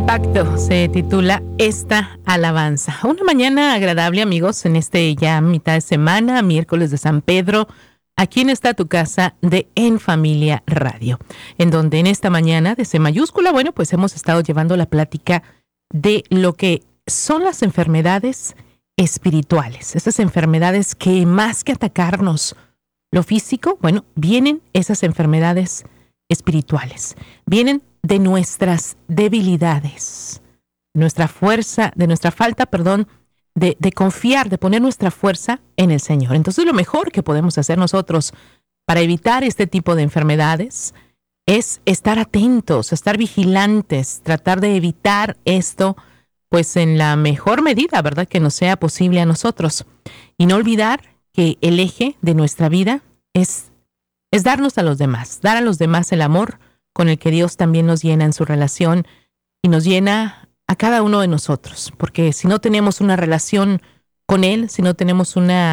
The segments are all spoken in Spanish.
Pacto se titula esta alabanza. Una mañana agradable, amigos, en ya mitad de semana, miércoles de San Pedro, aquí en Está Tu Casa de En Familia Radio, en donde en esta mañana de C mayúscula, bueno, pues hemos estado llevando la plática de lo que son las enfermedades espirituales, esas enfermedades que más que atacarnos lo físico, bueno, vienen esas enfermedades espirituales, vienen de nuestras debilidades, nuestra fuerza, de nuestra falta, de confiar, de poner nuestra fuerza en el Señor. Entonces, lo mejor que podemos hacer nosotros para evitar este tipo de enfermedades es estar atentos, estar vigilantes, tratar de evitar esto, pues en la mejor medida, ¿verdad?, que nos sea posible a nosotros. Y no olvidar que el eje de nuestra vida es darnos a los demás, dar a los demás el amor con el que Dios también nos llena en su relación y nos llena a cada uno de nosotros. Porque si no tenemos una relación con Él, si no tenemos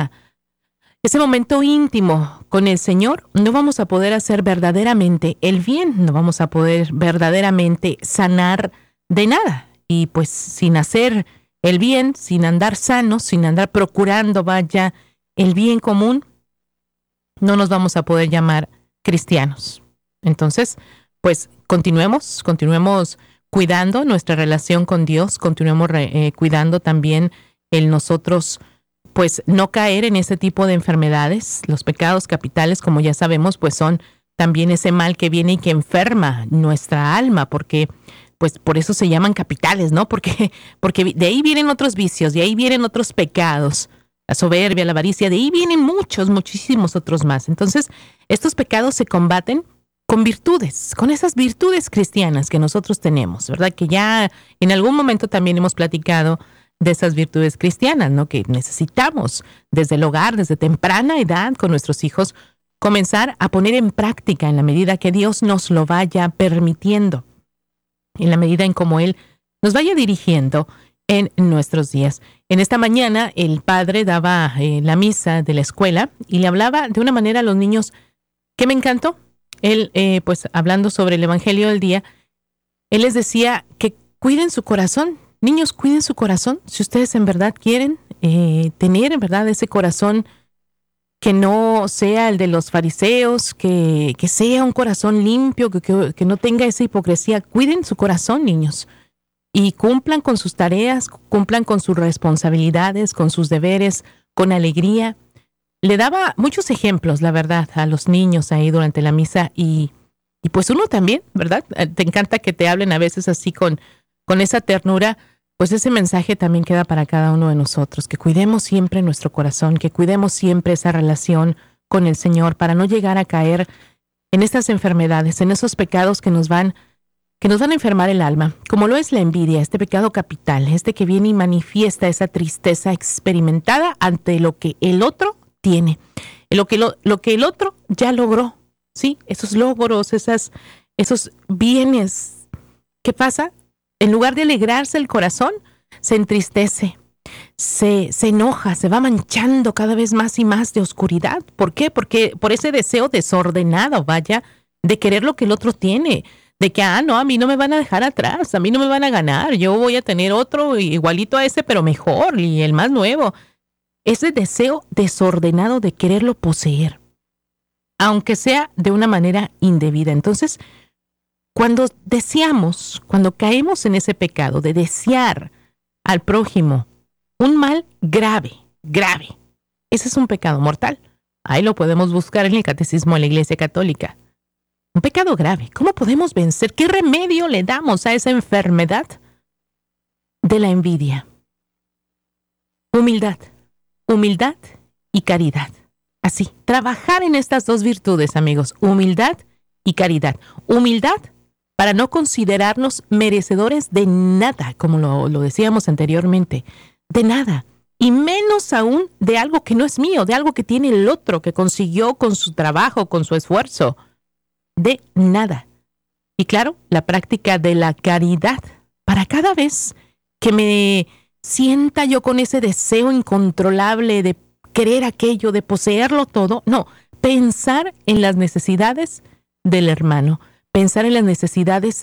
ese momento íntimo con el Señor, no vamos a poder hacer verdaderamente el bien, no vamos a poder verdaderamente sanar de nada. Y pues sin hacer el bien, sin andar sanos, sin andar procurando, el bien común, no nos vamos a poder llamar cristianos. Entonces, pues continuemos cuidando nuestra relación con Dios, continuemos cuidando también el nosotros, pues no caer en ese tipo de enfermedades. Los pecados capitales, como ya sabemos, pues son también ese mal que viene y que enferma nuestra alma, porque pues por eso se llaman capitales, ¿no? Porque de ahí vienen otros vicios, de ahí vienen otros pecados, la soberbia, la avaricia, de ahí vienen muchísimos otros más. Entonces, estos pecados se combaten con virtudes, con esas virtudes cristianas que nosotros tenemos, ¿verdad? Que ya en algún momento también hemos platicado de esas virtudes cristianas, ¿no? Que necesitamos desde el hogar, desde temprana edad con nuestros hijos, comenzar a poner en práctica en la medida que Dios nos lo vaya permitiendo, en la medida en cómo Él nos vaya dirigiendo en nuestros días. En esta mañana el padre daba la misa de la escuela y le hablaba de una manera a los niños que me encantó. Él, pues hablando sobre el Evangelio del día, él les decía que cuiden su corazón. Niños, cuiden su corazón. Si ustedes en verdad quieren tener en verdad ese corazón que no sea el de los fariseos, que sea un corazón limpio, que no tenga esa hipocresía, cuiden su corazón, niños. Y cumplan con sus tareas, cumplan con sus responsabilidades, con sus deberes, con alegría. Le daba muchos ejemplos, la verdad, a los niños ahí durante la misa y pues uno también, ¿verdad? Te encanta que te hablen a veces así con esa ternura, pues ese mensaje también queda para cada uno de nosotros, que cuidemos siempre nuestro corazón, que cuidemos siempre esa relación con el Señor para no llegar a caer en estas enfermedades, en esos pecados que nos van a enfermar el alma, como lo es la envidia, este pecado capital, que viene y manifiesta esa tristeza experimentada ante lo que el otro tiene, lo que el otro ya logró, ¿sí? Esos logros, esos bienes. ¿Qué pasa? En lugar de alegrarse el corazón, se entristece, se enoja, se va manchando cada vez más y más de oscuridad. ¿Por qué? Porque por ese deseo desordenado, de querer lo que el otro tiene, de que, no, a mí no me van a dejar atrás, a mí no me van a ganar, yo voy a tener otro igualito a ese, pero mejor y el más nuevo. Ese deseo desordenado de quererlo poseer, aunque sea de una manera indebida. Entonces, cuando caemos en ese pecado de desear al prójimo un mal grave, ese es un pecado mortal. Ahí lo podemos buscar en el Catecismo de la Iglesia Católica. Un pecado grave. ¿Cómo podemos vencer? ¿Qué remedio le damos a esa enfermedad de la envidia? Humildad y caridad. Así, trabajar en estas dos virtudes, amigos. Humildad y caridad. Humildad para no considerarnos merecedores de nada, como lo decíamos anteriormente. De nada. Y menos aún de algo que no es mío, de algo que tiene el otro, que consiguió con su trabajo, con su esfuerzo. De nada. Y claro, la práctica de la caridad. Para cada vez que me sienta yo con ese deseo incontrolable de querer aquello, de poseerlo todo, no, pensar en las necesidades del hermano, pensar en las necesidades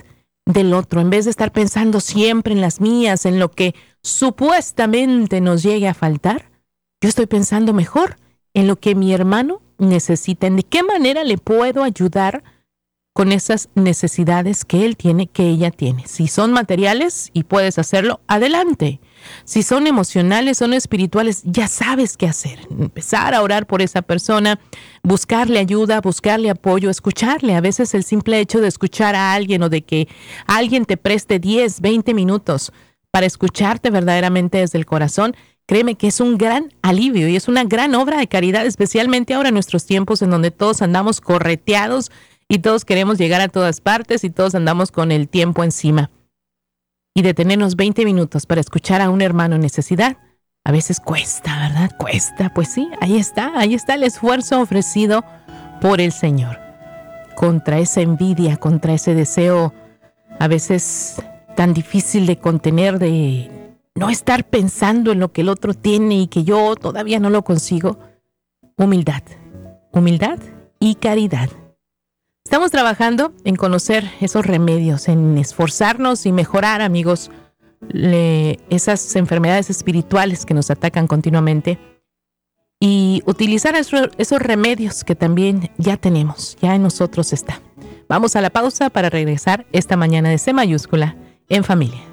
del otro, en vez de estar pensando siempre en las mías, en lo que supuestamente nos llegue a faltar, yo estoy pensando mejor en lo que mi hermano necesita, en de qué manera le puedo ayudar con esas necesidades que él tiene, que ella tiene. Si son materiales y puedes hacerlo, adelante. Si son emocionales, son espirituales, ya sabes qué hacer. Empezar a orar por esa persona, buscarle ayuda, buscarle apoyo, escucharle. A veces el simple hecho de escuchar a alguien o de que alguien te preste 10, 20 minutos para escucharte verdaderamente desde el corazón, créeme que es un gran alivio y es una gran obra de caridad, especialmente ahora en nuestros tiempos en donde todos andamos correteados y todos queremos llegar a todas partes y todos andamos con el tiempo encima. Y detenernos 20 minutos para escuchar a un hermano en necesidad, a veces cuesta, ¿verdad? Cuesta. Pues sí, ahí está el esfuerzo ofrecido por el Señor. Contra esa envidia, contra ese deseo a veces tan difícil de contener, de no estar pensando en lo que el otro tiene y que yo todavía no lo consigo. Humildad y caridad. Estamos trabajando en conocer esos remedios, en esforzarnos y mejorar, amigos, esas enfermedades espirituales que nos atacan continuamente y utilizar esos remedios que también ya tenemos, ya en nosotros está. Vamos a la pausa para regresar esta mañana de C mayúscula en familia.